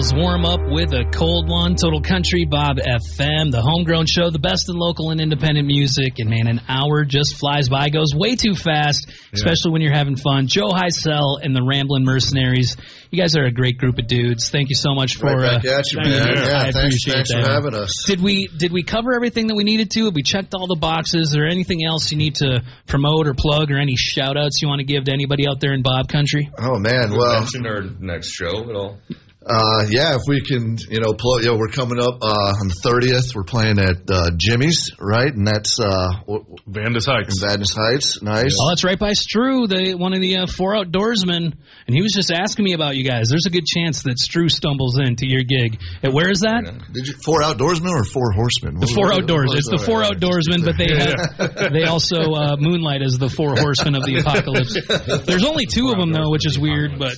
Warm up with a cold one. Total Country, Bob FM, the homegrown show, the best in local and independent music. And man, an hour just flies by, goes way too fast, especially when you're having fun. Joe Heisel and the Ramblin' Mercenaries. You guys are a great group of dudes. Thank you so much for right back at you, man. I appreciate thanks that. for having us. Did we cover everything that we needed to? Have we checked all the boxes? Is there anything else you need to promote or plug, or any shout outs you want to give to anybody out there in Bob Country? Oh man, well, mention our next show at all? If we can, plug. We're coming up on the 30th. We're playing at Jimmy's, right? And that's Vandus Heights. Vandus Heights, nice. Oh, that's right by Stru, one of the four outdoorsmen, and he was just asking me about you guys. There's a good chance that Stru stumbles into your gig. And where is that? Did you four outdoorsmen or four horsemen? The four outdoors. It's the four outdoorsmen, but they also moonlight as the four horsemen of the apocalypse. There's only two of them though, which is weird, but.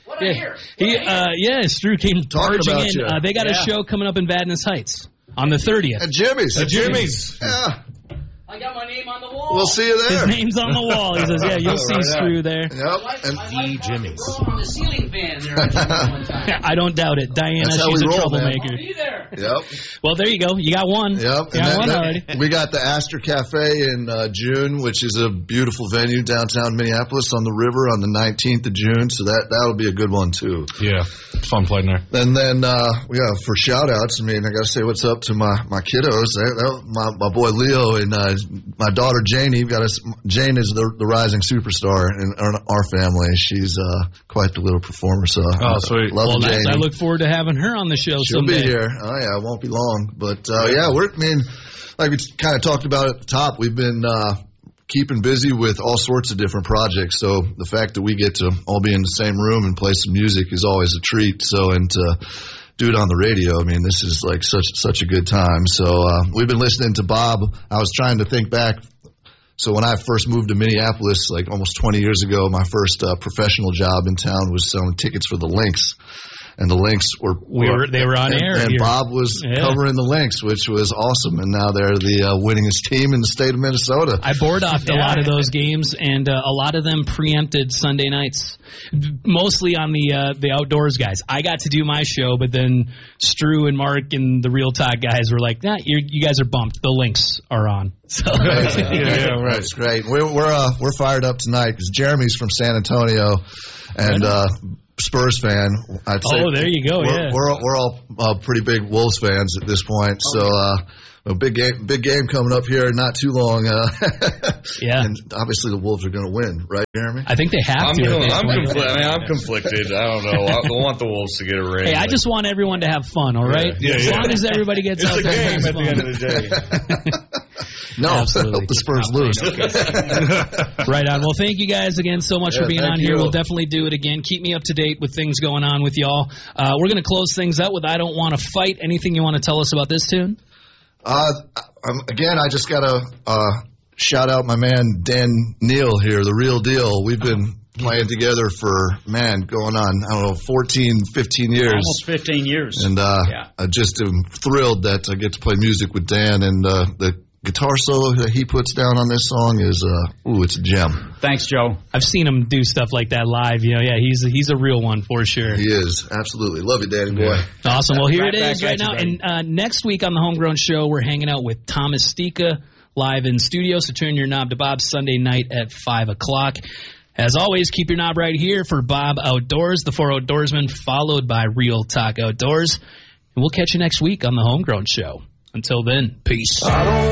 Stru came barging in. They got a show coming up in Vadnais Heights on the 30th. At Jimmy's. Yeah. I got my name on the wall. We'll see you there. His name's on the wall. He says, you'll see Stru there. Yep. And the Jimmy's. On the ceiling fan there one time. I don't doubt it. Diana, she's a troublemaker. I'll be there. Yep. Well, there you go. You got one. Yep. You got one already. We got the Astor Cafe in June, which is a beautiful venue downtown Minneapolis on the river on the 19th of June. So that'll be a good one, too. Yeah. Fun playing there. And then, for shout-outs, I got to say what's up to my kiddos. My boy Leo and my daughter Janie. Jane is the rising superstar in our family. She's quite the little performer. So sweet. Love Janie. I look forward to having her on the show She'll someday. be here. Oh, yeah, it won't be long. But, like we kind of talked about at the top, we've been keeping busy with all sorts of different projects. So the fact that we get to all be in the same room and play some music is always a treat. So, and to do it on the radio, this is like such a good time. So we've been listening to Bob. I was trying to think back. So when I first moved to Minneapolis, like almost 20 years ago, my first professional job in town was selling tickets for the Lynx. And the Lynx they were on air. And Bob was covering the Lynx, which was awesome. And now they're the winningest team in the state of Minnesota. I board-offed a lot of those games, and a lot of them preempted Sunday nights, mostly on the outdoors guys. I got to do my show, but then Stru and Mark and the Real Talk guys were like, you guys are bumped. The Lynx are on. So right. That's great. We're fired up tonight because Jeremy's from San Antonio, and Spurs fan. I'd say there you go. We're all pretty big Wolves fans at this point. So a big game coming up here, not too long. And obviously the Wolves are going to win, right, Jeremy? I think they have to. I'm conflicted. I don't know. I want the Wolves to get a ring. Hey, I just want everyone to have fun. All right, as long as everybody gets out there. It's a game at the end of the day. No, absolutely. Hope the Spurs lose. Right on. Well, thank you guys again so much for being on here. We'll definitely do it again. Keep me up to date with things going on with y'all. We're going to close things out with I Don't Want to Fight. Anything you want to tell us about this tune? Again, I just got to shout out my man Dan Neal here, the real deal. We've been playing together for, going on, 14, 15 years. Almost 15 years. And I just am thrilled that I get to play music with Dan, and the guitar solo that he puts down on this song is, it's a gem. Thanks, Joe. I've seen him do stuff like that live. He's a real one for sure. He is, absolutely. Love you, Danny boy. Awesome. Well, here it is right now. And next week on the Homegrown Show, we're hanging out with Thomas Stika live in studio. So turn your knob to Bob Sunday night at 5 o'clock. As always, keep your knob right here for Bob Outdoors, the Four Outdoorsmen, followed by Real Talk Outdoors. And we'll catch you next week on the Homegrown Show. Until then, peace.